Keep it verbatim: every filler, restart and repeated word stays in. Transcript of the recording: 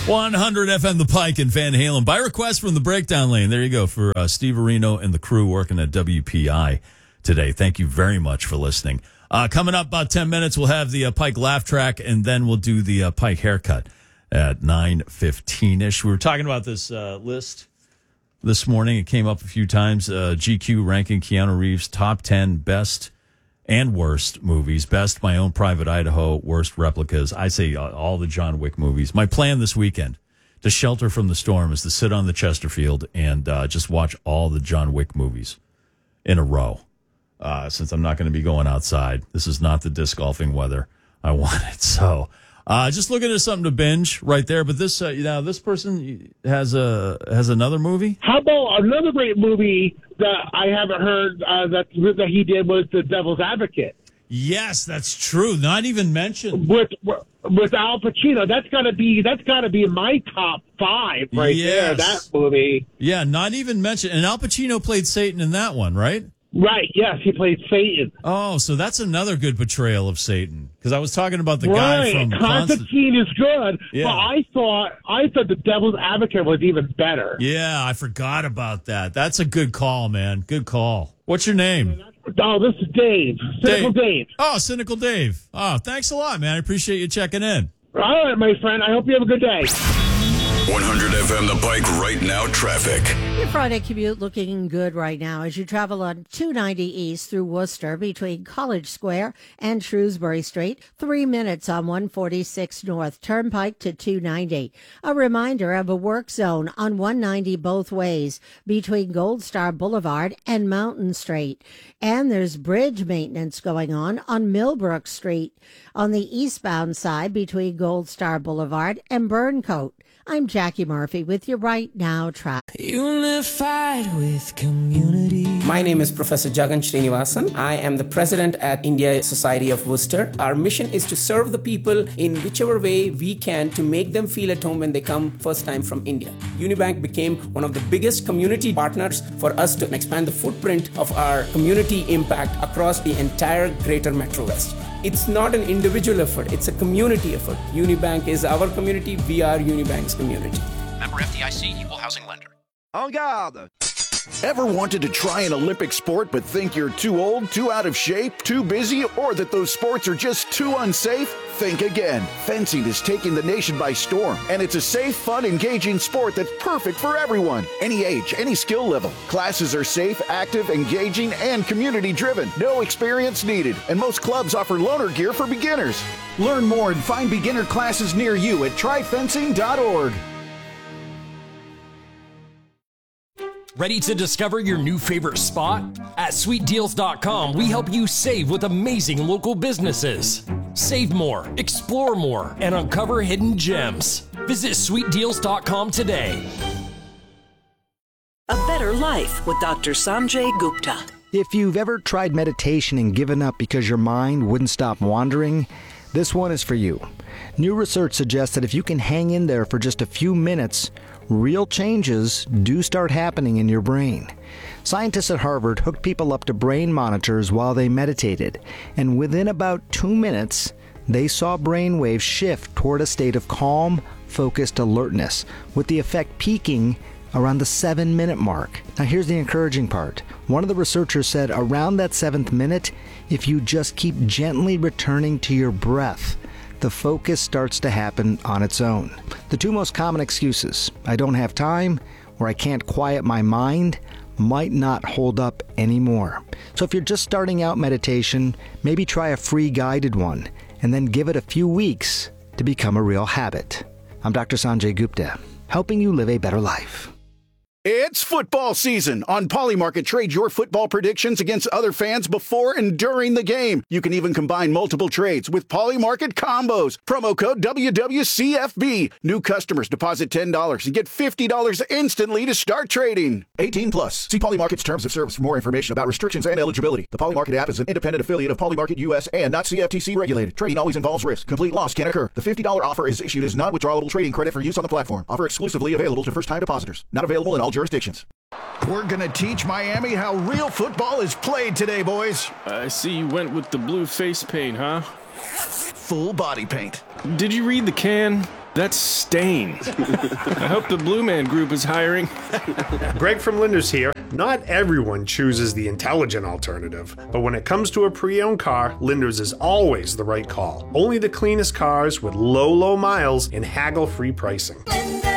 one hundred F M The Pike and Van Halen. By request from the Breakdown Lane. There you go for uh, Steve Areno and the crew working at W P I today. Thank you very much for listening. Uh, coming up about ten minutes, we'll have the uh, Pike laugh track, and then we'll do the uh, Pike haircut at nine fifteen-ish. We were talking about this uh, list this morning. It came up a few times. Uh, G Q ranking Keanu Reeves top ten best and worst movies. Best, My Own Private Idaho. Worst, replicas. I say all the John Wick movies. My plan this weekend to shelter from the storm is to sit on the Chesterfield and uh, just watch all the John Wick movies in a row. Uh, since I'm not going to be going outside. This is not the disc golfing weather I wanted. So uh, just looking at something to binge right there. But this, uh, you know, this person has a has another movie. How about another great movie that I haven't heard uh, that that he did was The Devil's Advocate. Yes, that's true. Not even mentioned with with Al Pacino. That's gotta be that's gotta be my top five right yes. there. That movie. Yeah, not even mentioned. And Al Pacino played Satan in that one, right? Right. Yes, he played Satan. Oh, so that's another good portrayal of Satan. Because I was talking about the right. guy from Constantine is good, yeah. but I thought I thought The Devil's Advocate was even better. Yeah, I forgot about that. That's a good call, man. Good call. What's your name? Oh, this is Dave. Cynical Dave. Dave. Oh, Cynical Dave. Oh, thanks a lot, man. I appreciate you checking in. All right, my friend. I hope you have a good day. one hundred F M The Pike right now traffic. Your Friday commute looking good right now as you travel on two ninety East through Worcester between College Square and Shrewsbury Street. Three minutes on one forty-six North Turnpike to two ninety. A reminder of a work zone on one ninety both ways between Gold Star Boulevard and Mountain Street. And there's bridge maintenance going on on Millbrook Street on the eastbound side between Gold Star Boulevard and Burncoat. I'm Jackie Murphy with your Right Now traffic. Unified with community. My name is Professor Jagan Srinivasan. I am the president at India Society of Worcester. Our mission is to serve the people in whichever way we can to make them feel at home when they come first time from India. Unibank became one of the biggest community partners for us to expand the footprint of our community impact across the entire greater Metro West. It's not an individual effort, it's a community effort. Unibank is our community, we are Unibank's community. Member F D I C, Equal Housing Lender. En garde! Ever wanted to try an Olympic sport but think you're too old, too out of shape, too busy, or that those sports are just too unsafe? Think again. Fencing is taking the nation by storm, and it's a safe, fun, engaging sport that's perfect for everyone. Any age, any skill level. Classes are safe, active, engaging, and community-driven. No experience needed, and most clubs offer loaner gear for beginners. Learn more and find beginner classes near you at try fencing dot org. Ready to discover your new favorite spot? At sweet deals dot com, we help you save with amazing local businesses. Save more, explore more, and uncover hidden gems. Visit sweet deals dot com today. A Better Life with Doctor Sanjay Gupta. If you've ever tried meditation and given up because your mind wouldn't stop wandering, this one is for you. New research suggests that if you can hang in there for just a few minutes, real changes do start happening in your brain. Scientists at Harvard hooked people up to brain monitors while they meditated, and within about two minutes, they saw brain waves shift toward a state of calm, focused alertness, with the effect peaking around the seven-minute mark. Now here's the encouraging part. One of the researchers said around that seventh minute, if you just keep gently returning to your breath, the focus starts to happen on its own. The two most common excuses, I don't have time or I can't quiet my mind, might not hold up anymore. So if you're just starting out meditation, maybe try a free guided one and then give it a few weeks to become a real habit. I'm Doctor Sanjay Gupta, helping you live a better life. It's football season. On Polymarket, trade your football predictions against other fans before and during the game. You can even combine multiple trades with Polymarket combos. Promo code W W C F B. New customers deposit ten dollars and get fifty dollars instantly to start trading. eighteen plus. See Polymarket's terms of service for more information about restrictions and eligibility. The Polymarket app is an independent affiliate of Polymarket U S and not C F T C regulated. Trading always involves risk. Complete loss can occur. The fifty dollars offer is issued as non-withdrawable trading credit for use on the platform. Offer exclusively available to first-time depositors. Not available in all jurisdictions. We're going to teach Miami how real football is played today, boys. I see you went with the blue face paint, huh? Full body paint. Did you read the can? That's Stain. I hope the Blue Man Group is hiring. Greg from Linders here. Not everyone chooses the intelligent alternative, but when it comes to a pre-owned car, Linders is always the right call. Only the cleanest cars with low, low miles and haggle-free pricing.